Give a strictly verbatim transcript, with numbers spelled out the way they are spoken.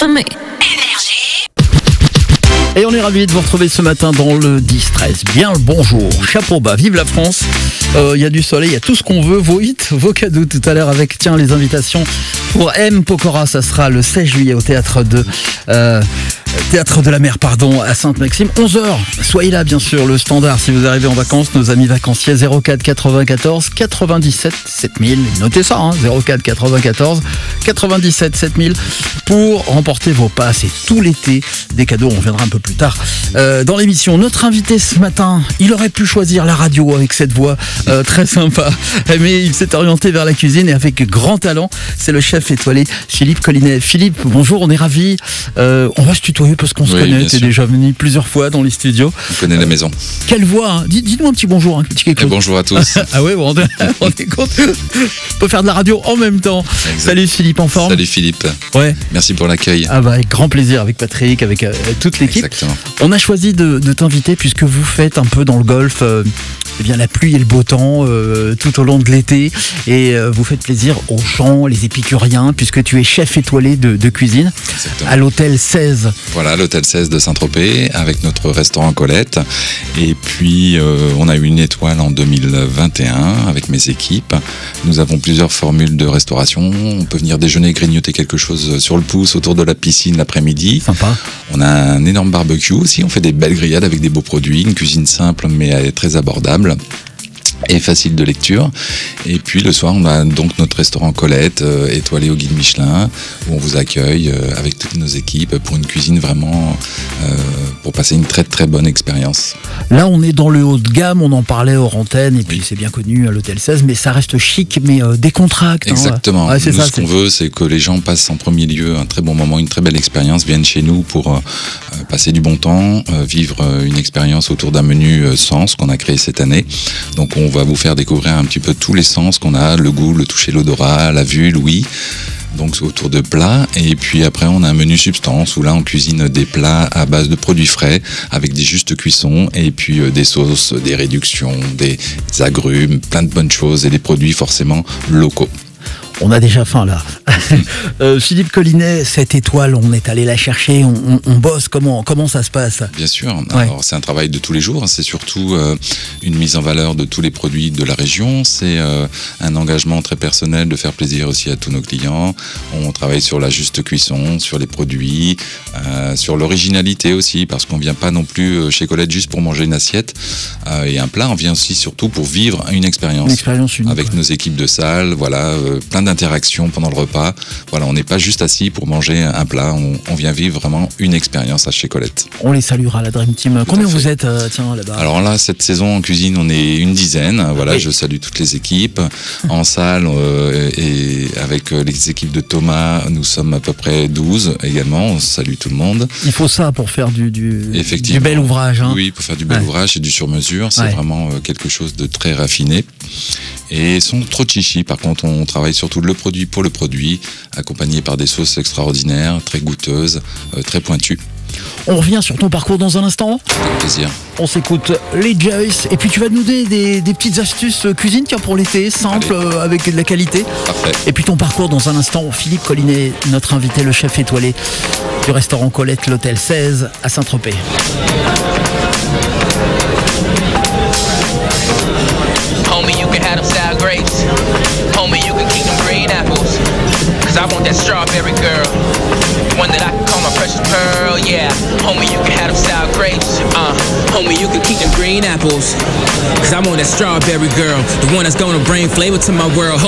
for me. Et on est ravis de vous retrouver ce matin dans le dix treize. Bien le bonjour, chapeau bas, vive la France. Il euh, y a du soleil, il y a tout ce qu'on veut, vos hits, vos cadeaux tout à l'heure avec, tiens, les invitations pour M. Pokora. Ça sera le seize juillet au théâtre de... Euh, Théâtre de la Mer, pardon, à Sainte-Maxime, onze heures. Soyez là, bien sûr, le standard si vous arrivez en vacances, nos amis vacanciers, zéro quatre quatre-vingt-quatorze quatre-vingt-dix-sept sept mille. Notez ça, hein, zéro quatre quatre-vingt-quatorze quatre-vingt-dix-sept sept mille pour remporter vos passes et tout l'été des cadeaux. On reviendra un peu plus tard euh, dans l'émission. Notre invité ce matin, il aurait pu choisir la radio avec cette voix euh, très sympa, mais il s'est orienté vers la cuisine et avec grand talent. C'est le chef étoilé Philippe Collinet. Philippe, bonjour, on est ravis. Euh, on va se tutoyer parce qu'on se oui, connaît, t'es déjà venu plusieurs fois dans les studios. On connaît euh, la maison. Quelle voix, hein. Dites-nous un petit bonjour, un petit quelque chose. Bonjour à tous. Ah ouais, bon, on est compte. On peut faire de la radio en même temps. Exact. Salut Philippe, en forme. Salut Philippe. Ouais. Merci pour l'accueil. Ah bah avec grand plaisir, avec Patrick, avec euh, toute l'équipe. Exactement. On a choisi de, de t'inviter puisque vous faites un peu dans le golf euh, eh bien la pluie et le beau temps euh, tout au long de l'été et euh, vous faites plaisir aux gens, les épicuriens, puisque tu es chef étoilé de, de cuisine. Exactement. À l'hôtel seize. Voilà, l'hôtel seize de Saint-Tropez avec notre restaurant Colette. Et puis euh, on a eu une étoile en deux mille vingt et un avec mes équipes. Nous avons plusieurs formules de restauration. On peut venir déjeuner, grignoter quelque chose sur le pouce autour de la piscine l'après-midi. Sympa. On a un énorme barbecue aussi. On fait des belles grillades avec des beaux produits, une cuisine simple mais très abordable et facile de lecture. Et puis le soir, on a donc notre restaurant Colette, euh, étoilé au guide Michelin, où on vous accueille euh, avec toutes nos équipes pour une cuisine vraiment, euh, pour passer une très très bonne expérience. Là, on est dans le haut de gamme, on en parlait hors antenne, et puis oui. C'est bien connu à l'hôtel seize, mais ça reste chic, mais euh, décontracté. Exactement. Hein, ouais, c'est nous, ça, ce qu'on c'est... veut, c'est que les gens passent en premier lieu un très bon moment, une très belle expérience, viennent chez nous pour euh, passer du bon temps, euh, vivre euh, une expérience autour d'un menu euh, sens qu'on a créé cette année. Donc on va vous faire découvrir un petit peu tous les sens qu'on a, le goût, le toucher, l'odorat, la vue, l'ouïe. Donc autour de plats, et puis après on a un menu substance où là on cuisine des plats à base de produits frais avec des justes cuissons et puis euh, des sauces, des réductions, des agrumes, plein de bonnes choses et des produits forcément locaux. On a déjà faim là. euh, Philippe Collinet, cette étoile, on est allé la chercher, on, on, on bosse, comment, comment ça se passe ? Bien sûr, ouais. Alors c'est un travail de tous les jours, c'est surtout euh, une mise en valeur de tous les produits de la région, c'est euh, un engagement très personnel de faire plaisir aussi à tous nos clients. On travaille sur la juste cuisson, sur les produits, euh, sur l'originalité aussi, parce qu'on vient pas non plus chez Colette juste pour manger une assiette euh, et un plat, on vient aussi surtout pour vivre une expérience. Une expérience unique. Avec ouais. nos équipes de salle, voilà, euh, plein d'interactions pendant le repas. Voilà, on n'est pas juste assis pour manger un plat, on, on vient vivre vraiment une expérience à chez Colette. On les saluera, la Dream Team. Tout Combien vous êtes euh, tiens, là-bas ? Alors là, cette saison en cuisine, on est une dizaine. Voilà, oui. Je salue toutes les équipes. En salle, euh, et avec les équipes de Thomas, nous sommes à peu près douze également. On salue tout le monde. Il faut ça pour faire du, du, du bel ouvrage. Hein. Oui, pour faire du bel ouais. ouvrage et du sur-mesure. C'est ouais. vraiment euh, quelque chose de très raffiné. Et sans trop de chichi, par contre, on travaille surtout le produit pour le produit, accompagné par des sauces extraordinaires, très goûteuses, euh, très pointues. On revient sur ton parcours dans un instant. Avec plaisir. On s'écoute les Joyce et puis tu vas nous donner des, des petites astuces cuisine tiens, pour l'été, simple, euh, avec de la qualité. Parfait. Et puis ton parcours dans un instant. Philippe Collinet, notre invité, le chef étoilé du restaurant Colette, l'hôtel seize à Saint-Tropez. Homie, you can have them sour grapes. Homie, you can keep them green apples. Cause I want that strawberry girl. The one that I can call my precious pearl, yeah. Homie, you can have them sour grapes. Uh, homie, you can keep them green apples. Cause I want that strawberry girl. The one that's gonna bring flavor to my world.